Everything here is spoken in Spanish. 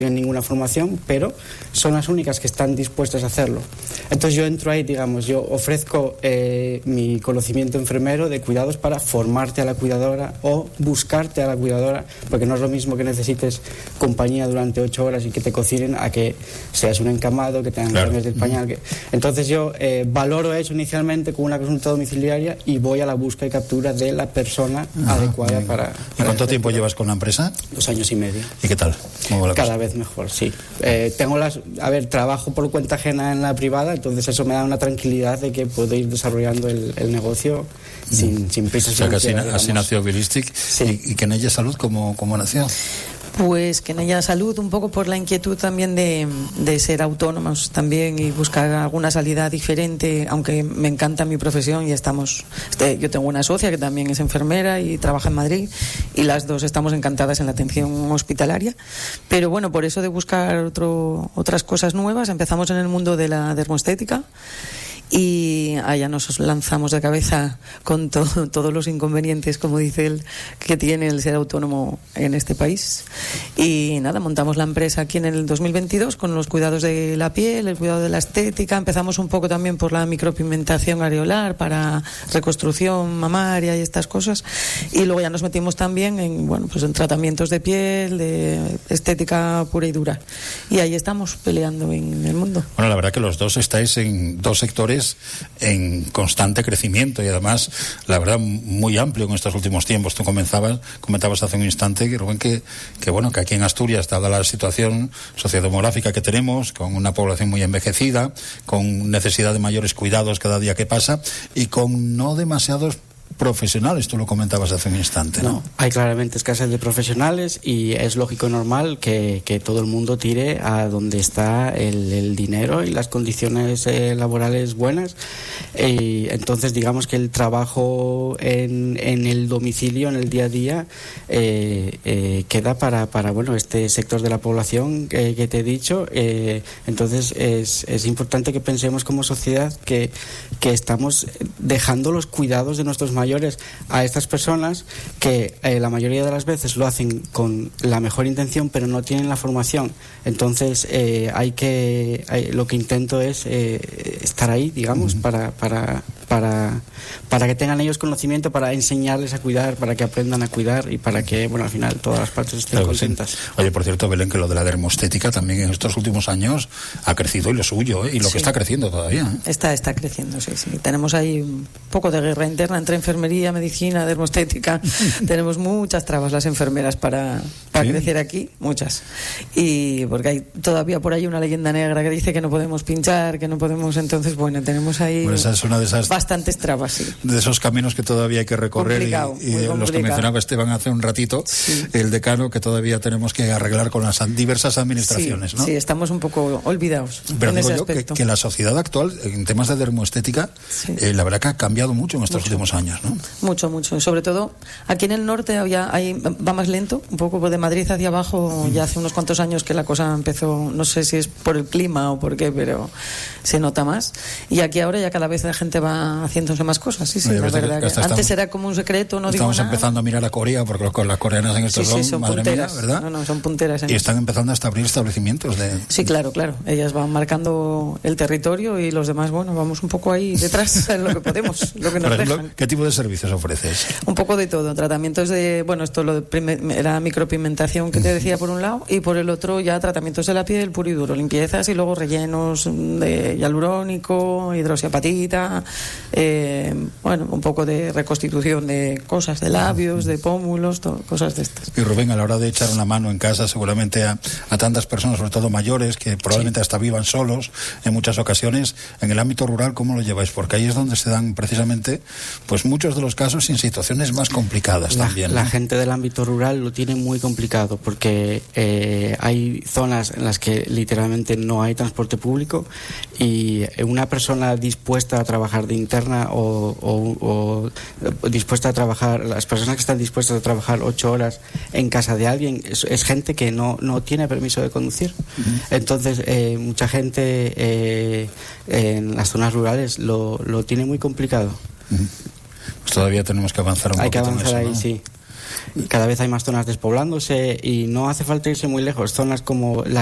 en ninguna formación, pero son las únicas que están dispuestas a hacerlo. Entonces yo entro ahí, digamos, yo ofrezco mi conocimiento enfermero de cuidados para formarte a la cuidadora o buscarte a la cuidadora, porque no es lo mismo que necesites compañía durante 8 horas y que te cocinen a que seas un encamado, que tengan cambios del pañal. Entonces yo valoro eso inicialmente con una consulta domiciliaria y voy a la búsqueda y captura de la persona adecuada para... ¿Y cuánto tiempo llevas con la empresa? 2 años y medio. ¿Y qué tal? ¿Cómo va la cosa? Cada vez mejor, sí. Trabajo por cuenta ajena en la privada, entonces eso me da una tranquilidad de que puedo ir desarrollando el negocio sin prisas. O sea, que así nació Bilistic. Sí. ¿Y Quenella Salud cómo nació? Pues Quenella Salud, un poco por la inquietud también de ser autónomos también y buscar alguna salida diferente, aunque me encanta mi profesión y yo tengo una socia que también es enfermera y trabaja en Madrid y las dos estamos encantadas en la atención hospitalaria, pero bueno, por eso de buscar otras cosas nuevas empezamos en el mundo de la dermoestética. Y allá nos lanzamos de cabeza con todos los inconvenientes, como dice él, que tiene el ser autónomo en este país. Y nada, montamos la empresa aquí en el 2022 con los cuidados de la piel, el cuidado de la estética. Empezamos un poco también por la micropigmentación areolar para reconstrucción mamaria y estas cosas. Y luego ya nos metimos también en tratamientos de piel, de estética pura y dura. Y ahí estamos peleando en el mundo. Bueno, la verdad que los dos estáis en dos sectores en constante crecimiento y además, la verdad, muy amplio en estos últimos tiempos. Tú comentabas hace un instante, Rubén, que aquí en Asturias, dada la situación sociodemográfica que tenemos, con una población muy envejecida, con necesidad de mayores cuidados cada día que pasa y con no demasiados profesionales, tú lo comentabas hace un instante, ¿no? Hay claramente escasez de profesionales y es lógico y normal que todo el mundo tire a donde está el dinero y las condiciones laborales buenas. Y entonces digamos que el trabajo en el domicilio, en el día a día, queda para este sector de la población que te he dicho. Entonces es importante que pensemos como sociedad que estamos dejando los cuidados de nuestros mayores a estas personas que la mayoría de las veces lo hacen con la mejor intención pero no tienen la formación. Entonces lo que intento es estar ahí, digamos, para que tengan ellos conocimiento, para enseñarles a cuidar, para que aprendan a cuidar y para que al final todas las partes estén contentas. Sí. Oye, por cierto, Belén, que lo de la dermoestética también en estos últimos años ha crecido y lo suyo, y lo que está creciendo todavía. Está creciendo, sí. Tenemos ahí un poco de guerra interna entre enfermería, medicina, dermoestética. Tenemos muchas trabas las enfermeras para crecer aquí, muchas. Y porque hay todavía por ahí una leyenda negra que dice que no podemos pinchar, que no podemos, entonces tenemos ahí esa es una de esas, bastantes trabas, sí. De esos caminos que todavía hay que recorrer y los que mencionaba Esteban hace un ratito, el decano, que todavía tenemos que arreglar con las diversas administraciones, ¿no? Sí, estamos un poco olvidados. Pero digo yo que la sociedad actual en temas de dermoestética, la verdad que ha cambiado mucho en estos últimos años, ¿no? Mucho. Sobre todo aquí en el norte va más lento, un poco de Madrid hacia abajo. Ya hace unos cuantos años que la cosa empezó, no sé si es por el clima o por qué, pero se nota más. Y aquí ahora ya cada vez la gente va haciéndose más cosas. Sí, la verdad que antes era como un secreto, no digo nada. Estamos empezando a mirar a Corea, porque las coreanas en estos son madre punteras, mía, ¿verdad? No, son punteras. Y están empezando hasta a abrir establecimientos de... Sí, claro. Ellas van marcando el territorio y los demás, vamos un poco ahí detrás en lo que podemos, lo que nos Por ejemplo, dejan. ¿qué tipo de servicios ofreces? Un poco de todo, tratamientos de, era micropigmentación que te decía por un lado, y por el otro ya tratamientos de la piel puro y duro, limpiezas y luego rellenos de hialurónico, hidroxiapatita, un poco de reconstitución de cosas, de labios, de pómulos, cosas de estas. Y Rubén, a la hora de echar una mano en casa seguramente a tantas personas, sobre todo mayores, que probablemente hasta vivan solos en muchas ocasiones, en el ámbito rural, ¿cómo lo lleváis? Porque ahí es donde se dan precisamente muchos de los casos en situaciones más complicadas también, ¿no? La gente del ámbito rural lo tiene muy complicado porque hay zonas en las que literalmente no hay transporte público y una persona dispuesta a trabajar de interna o dispuesta a trabajar, las personas que están dispuestas a trabajar 8 horas en casa de alguien es gente que no tiene permiso de conducir. Entonces mucha gente en las zonas rurales lo tiene muy complicado. Pues todavía tenemos que avanzar un poquito. Hay que avanzar en eso, ahí, ¿no? sí. cada vez hay más zonas despoblándose y no hace falta irse muy lejos. Zonas como la